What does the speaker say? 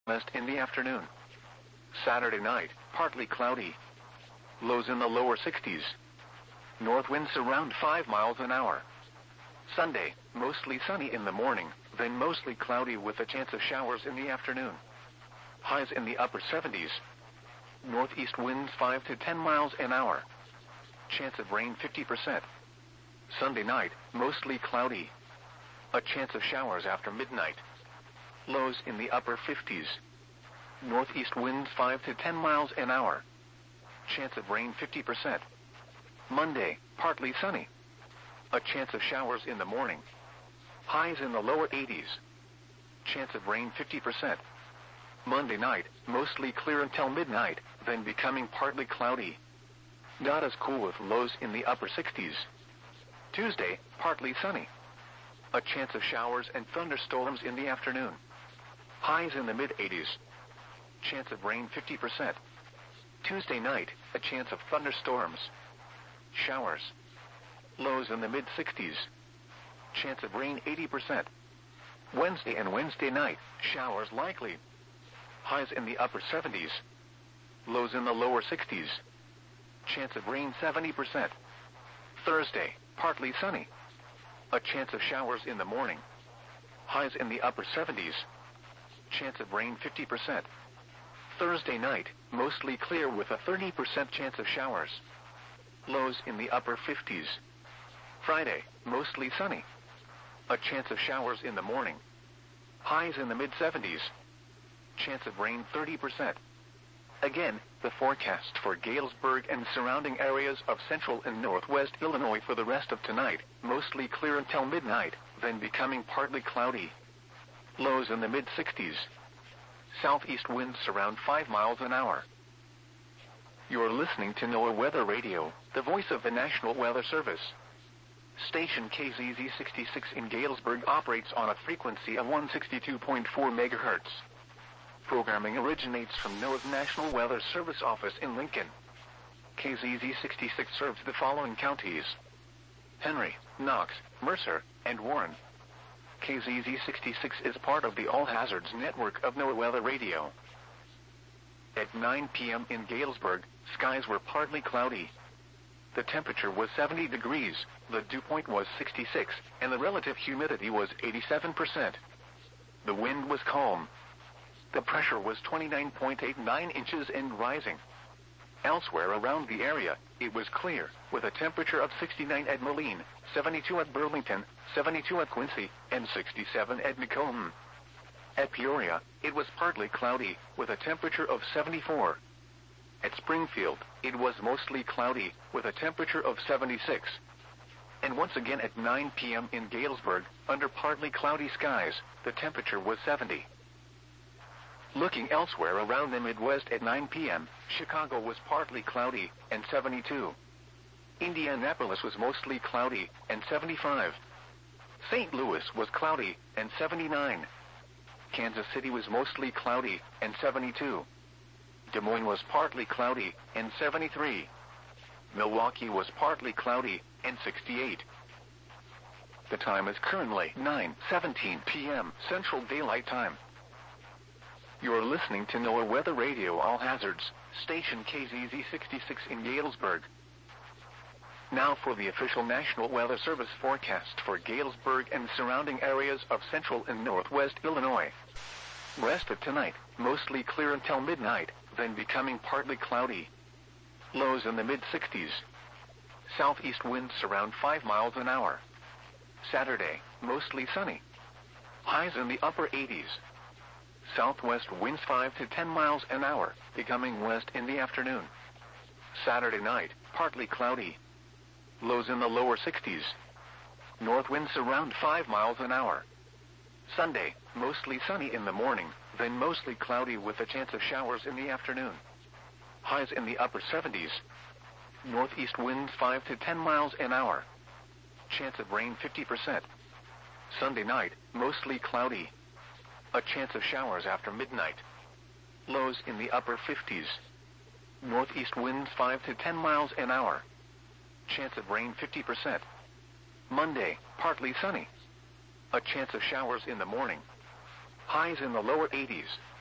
west in the afternoon. Saturday night, partly cloudy. Lows in the lower 60s. North winds around 5 miles an hour. Sunday, mostly sunny in the morning, then mostly cloudy with a chance of showers in the afternoon. Highs in the upper 70s. Northeast winds 5 to 10 miles an hour. Chance of rain 50%. Sunday night, mostly cloudy. A chance of showers after midnight. Lows in the upper 50s. Northeast winds 5 to 10 miles an hour. Chance of rain 50%. Monday, partly sunny. A chance of showers in the morning. Highs in the lower 80s. Chance of rain 50%. Monday night, mostly clear until midnight, then becoming partly cloudy. Not as cool with lows in the upper 60s. Tuesday, partly sunny. A chance of showers and thunderstorms in the afternoon. Highs in the mid-80s. Chance of rain 50%. Tuesday night, a chance of thunderstorms. Showers. Lows in the mid-60s. Chance of rain 80%. Wednesday and Wednesday night, showers likely. Highs in the upper 70s. Lows in the lower 60s. Chance of rain 70%. Thursday, partly sunny. A chance of showers in the morning. Highs in the upper 70s. Chance of rain 50%. Thursday night, mostly clear with a 30% chance of showers. Lows in the upper 50s. Friday, mostly sunny. A chance of showers in the morning. Highs in the mid-70s. Chance of rain 30%. Again, the forecast for Galesburg and surrounding areas of central and northwest Illinois for the rest of tonight, mostly clear until midnight, then becoming partly cloudy. Lows in the mid-60s. Southeast winds around 5 miles an hour. You're listening to NOAA Weather Radio, the voice of the National Weather Service. Station KZZ 66 in Galesburg operates on a frequency of 162.4 MHz. Programming originates from NOAA's National Weather Service office in Lincoln. KZZ 66 serves the following counties: Henry, Knox, Mercer, and Warren. KZZ 66 is part of the All Hazards network of NOAA Weather Radio. At 9 p.m. in Galesburg, skies were partly cloudy. The temperature was 70 degrees, the dew point was 66, and the relative humidity was 87%. The wind was calm. The pressure was 29.89 inches and rising. Elsewhere around the area, it was clear, with a temperature of 69 at Moline, 72 at Burlington, 72 at Quincy, and 67 at Macomb. At Peoria, it was partly cloudy, with a temperature of 74. At Springfield, it was mostly cloudy, with a temperature of 76. And once again at 9 p.m. in Galesburg, under partly cloudy skies, the temperature was 70. Looking elsewhere around the Midwest at 9 p.m., Chicago was partly cloudy, and 72. Indianapolis was mostly cloudy, and 75. St. Louis was cloudy, and 79. Kansas City was mostly cloudy, and 72. Des Moines was partly cloudy, and 73. Milwaukee was partly cloudy, and 68. The time is currently 9:17 p.m. Central Daylight Time. You're listening to NOAA Weather Radio All Hazards, station KZZ 66 in Galesburg. Now for the official National Weather Service forecast for Galesburg and surrounding areas of central and northwest Illinois. Rest of tonight, mostly clear until midnight, then becoming partly cloudy. Lows in the mid-60s. Southeast winds around 5 miles an hour. Saturday, mostly sunny. Highs in the upper 80s. Southwest winds 5 to 10 miles an hour, becoming west in the afternoon. Saturday night, partly cloudy. Lows in the lower 60s. North winds around 5 miles an hour. Sunday, mostly sunny in the morning, then mostly cloudy with a chance of showers in the afternoon. Highs in the upper 70s. Northeast winds 5 to 10 miles an hour. Chance of rain 50%. Sunday night, mostly cloudy. A chance of showers after midnight. Lows in the upper 50s. Northeast winds 5 to 10 miles an hour. Chance of rain 50%. Monday, partly sunny. A chance of showers in the morning. Highs in the lower 80s.